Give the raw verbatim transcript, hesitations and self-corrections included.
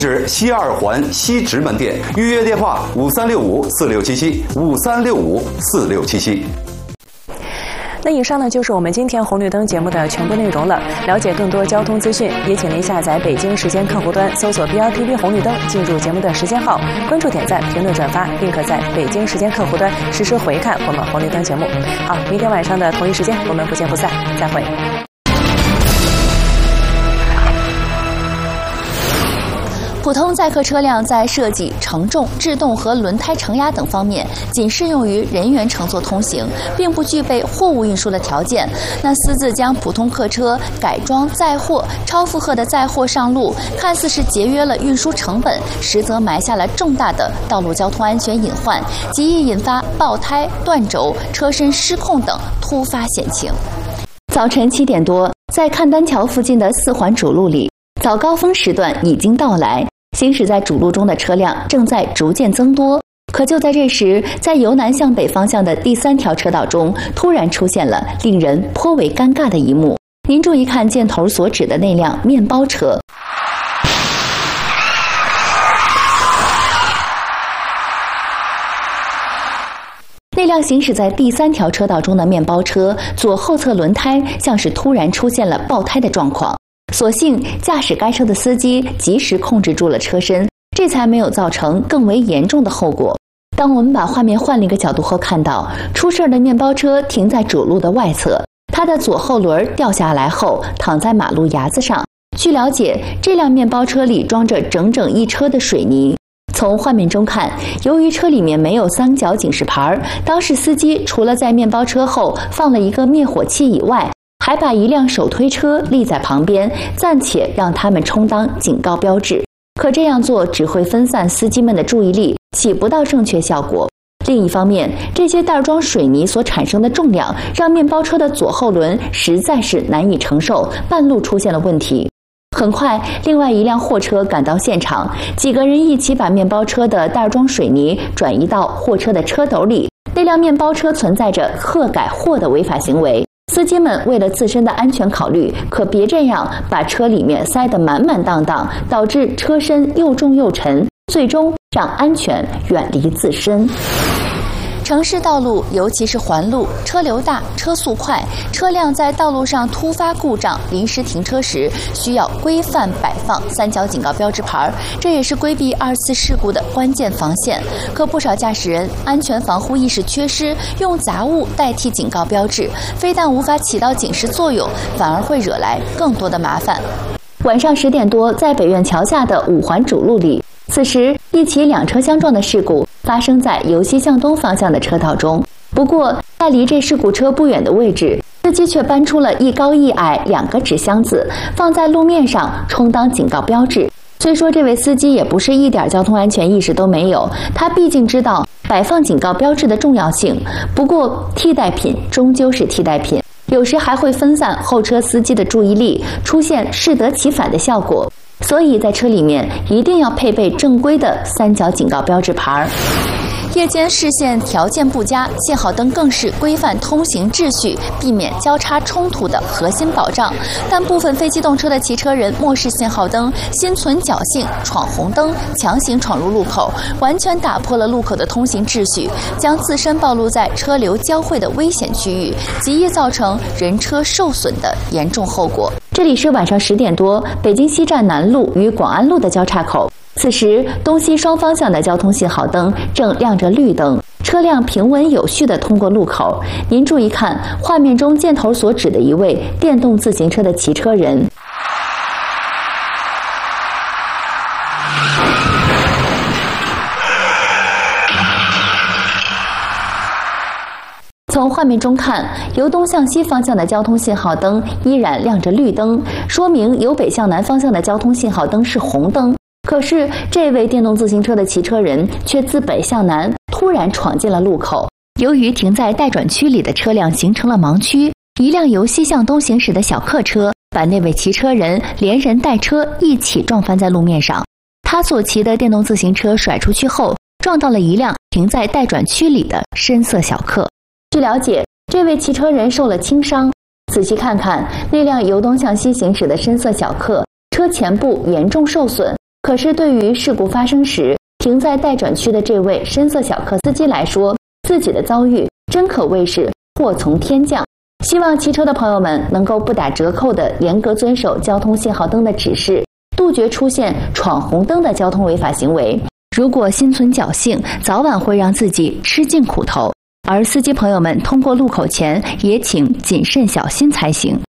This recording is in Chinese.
至西二环西直门店，预约电话五三六五四六七七五三六五四六七七。 那以上呢就是我们今天红绿灯节目的全部内容了。了解更多交通资讯，也请您下载北京时间客户端，搜索 B R T V 红绿灯，进入节目的时间号，关注、点赞、评论、转发，并可在北京时间客户端实时回看我们红绿灯节目。好，明天晚上的同一时间，我们不见不散，再会。 普通载客车辆在设计、承重、制动和轮胎承压等方面仅适用于人员乘坐通行，并不具备货物运输的条件。那私自将普通客车改装载货、超负荷的载货上路，看似是节约了运输成本，实则埋下了重大的道路交通安全隐患，极易引发爆胎、断轴、车身失控等突发险情。早晨七点多，在看丹桥附近的四环主路里，早高峰时段已经到来，行驶在主路中的车辆正在逐渐增多。可就在这时，在由南向北方向的第三条车道中，突然出现了令人颇为尴尬的一幕。您注意看箭头所指的那辆面包车。那辆行驶在第三条车道中的面包车左后侧轮胎像是突然出现了爆胎的状况，所幸驾驶该车的司机及时控制住了车身，这才没有造成更为严重的后果。当我们把画面换了一个角度后，看到出事的面包车停在主路的外侧，它的左后轮掉下来后躺在马路牙子上。据了解，这辆面包车里装着整整一车的水泥。从画面中看，由于车里面没有三角警示牌，当时司机除了在面包车后放了一个灭火器以外，还把一辆手推车立在旁边，暂且让他们充当警告标志。可这样做只会分散司机们的注意力，起不到正确效果。另一方面，这些袋装水泥所产生的重量，让面包车的左后轮实在是难以承受，半路出现了问题。很快，另外一辆货车赶到现场，几个人一起把面包车的袋装水泥转移到货车的车斗里。那辆面包车存在着荷改货的违法行为，司机们为了自身的安全考虑，可别这样把车里面塞得满满当当，导致车身又重又沉，最终让安全远离自身。城市道路，尤其是环路，车流大，车速快，车辆在道路上突发故障、临时停车时，需要规范摆放三角警告标志牌，这也是规避二次事故的关键防线。可不少驾驶人安全防护意识缺失，用杂物代替警告标志，非但无法起到警示作用，反而会惹来更多的麻烦。晚上十点多，在北苑桥下的五环主路里，此时一起两车相撞的事故发生在由西向东方向的车道中。不过在离这事故车不远的位置，司机却搬出了一高一矮两个纸箱子，放在路面上充当警告标志。虽说这位司机也不是一点交通安全意识都没有，他毕竟知道摆放警告标志的重要性，不过替代品终究是替代品，有时还会分散后车司机的注意力，出现适得其反的效果。所以在车里面一定要配备正规的三角警告标志牌。夜间视线条件不佳，信号灯更是规范通行秩序、避免交叉冲突的核心保障。但部分非机动车的骑车人漠视信号灯，心存侥幸，闯红灯，强行闯入路口，完全打破了路口的通行秩序，将自身暴露在车流交汇的危险区域，极易造成人车受损的严重后果。这里是晚上十点多，北京西站南路与广安路的交叉口。此时，东西双方向的交通信号灯正亮着绿灯，车辆平稳有序地通过路口。您注意看，画面中箭头所指的一位电动自行车的骑车人。从画面中看，由东向西方向的交通信号灯依然亮着绿灯，说明由北向南方向的交通信号灯是红灯。可是这位电动自行车的骑车人却自北向南突然闯进了路口，由于停在待转区里的车辆形成了盲区，一辆由西向东行驶的小客车把那位骑车人连人带车一起撞翻在路面上。他所骑的电动自行车甩出去后，撞到了一辆停在待转区里的深色小客。据了解，这位骑车人受了轻伤。仔细看看，那辆由东向西行驶的深色小客车前部严重受损， 可是对于事故发生时停在待转区的这位深色小客司机来说，自己的遭遇真可谓是祸从天降。希望骑车的朋友们能够不打折扣地严格遵守交通信号灯的指示，杜绝出现闯红灯的交通违法行为。如果心存侥幸，早晚会让自己吃尽苦头。而司机朋友们通过路口前也请谨慎小心才行。